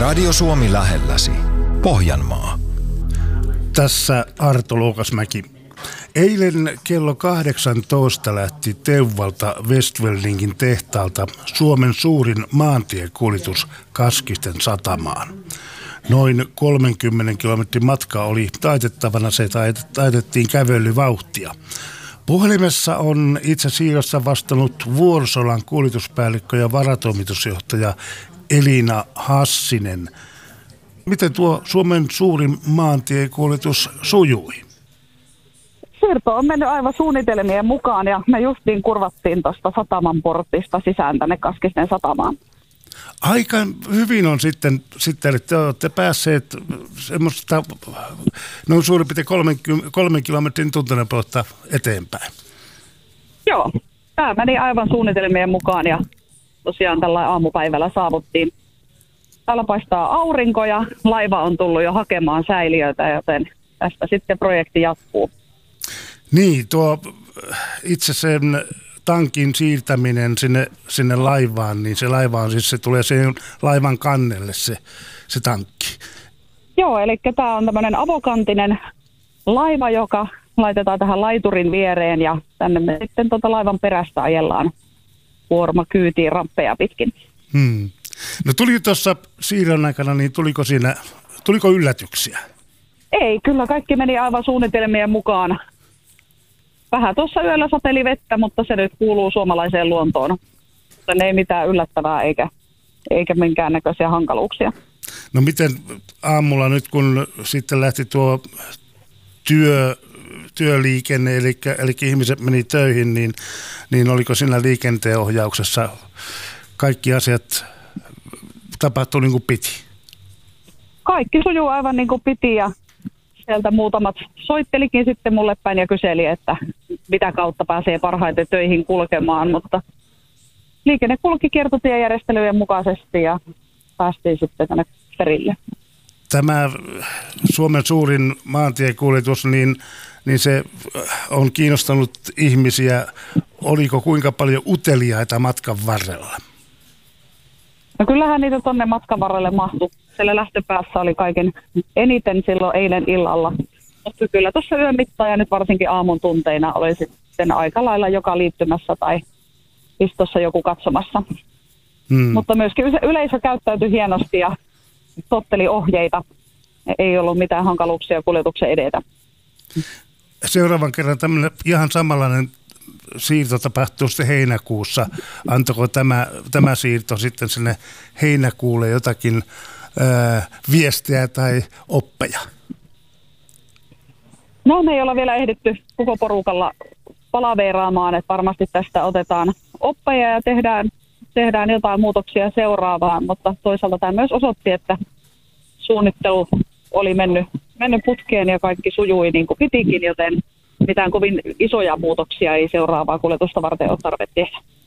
Radio Suomi lähelläsi. Pohjanmaa. Tässä Arto Luukasmäki. Eilen kello 18 lähti Teuvalta Westweldingin tehtaalta Suomen suurin maantiekuljetus Kaskisten satamaan. Noin 30 kilometrin matka oli taitettavana, se taitettiin kävelyvauhtia. Puhelimessa on itse siirrossa vastannut Vuorisolan kuljetuspäällikkö ja varatoimitusjohtaja Elina Hassinen. Miten tuo Suomen suurin maantiekuljetus sujui? Siirto on mennyt aivan suunnitelmien mukaan ja me justiin kurvattiin tuosta sataman portista sisään tänne Kaskisten satamaan. Aika hyvin on sitten että te olette päässeet semmoista noin suurin piirtein 3 kilometrin tuntinopeutta eteenpäin. Joo, tämä meni aivan suunnitelmien mukaan ja tosiaan tällä aamupäivällä saavuttiin. Täällä paistaa aurinko ja laiva on tullut jo hakemaan säiliöitä, joten tästä sitten projekti jatkuu. Niin, tuo itse sen tankin siirtäminen sinne laivaan, niin se laivaan siis se tulee sen laivan kannelle se tankki. Joo, eli tämä on tämmöinen avokantinen laiva, joka laitetaan tähän laiturin viereen ja tänne me sitten laivan perästä ajellaan kuorma kyytiin ramppeja pitkin. No tuli tuossa siirron aikana, niin tuliko yllätyksiä? Ei, kyllä kaikki meni aivan suunnitelmien mukaan. Vähän tuossa yöllä sateli vettä, mutta se nyt kuuluu suomalaiseen luontoon. Mutta ei mitään yllättävää eikä minkäännäköisiä hankaluuksia. No miten aamulla nyt, kun sitten lähti tuo työliikenne, eli ihmiset meni töihin, niin oliko siinä liikenteenohjauksessa kaikki asiat tapahtui niin kuin piti? Kaikki sujuu aivan niin kuin piti ja sieltä muutamat soittelikin sitten mulle päin ja kyseli, että mitä kautta pääsee parhaiten töihin kulkemaan, mutta liikenne kulki kiertotiejärjestelyjen mukaisesti ja päästiin sitten tänne perille. Tämä Suomen suurin maantiekuljetus, niin se on kiinnostanut ihmisiä. Oliko kuinka paljon uteliaita matkan varrella? No kyllähän niitä tuonne matkan varrelle mahtui. Siellä lähtöpäässä oli kaiken eniten silloin eilen illalla. Mutta kyllä tuossa yön mittaan ja nyt varsinkin aamun tunteina oli sitten aika lailla joka liittymässä tai istossa joku katsomassa. Mutta myöskin yleisö käyttäytyi hienosti ja totteli ohjeita. Ei ollut mitään hankaluuksia kuljetuksen edetä. Seuraavan kerran tämmöinen ihan samanlainen siirto tapahtuu sitten heinäkuussa. Antoiko tämä siirto sitten sinne heinäkuulle jotakin viestiä tai oppeja? No me ei olla vielä ehditty koko porukalla palaveeraamaan, että varmasti tästä otetaan oppeja ja tehdään jotain muutoksia seuraavaan, mutta toisaalta tämä myös osoitti, että suunnittelu oli mennyt putkeen ja kaikki sujui niin kuin pitikin, joten mitään kovin isoja muutoksia ei seuraavaa kuljetusta varten ole tarvitse tehdä.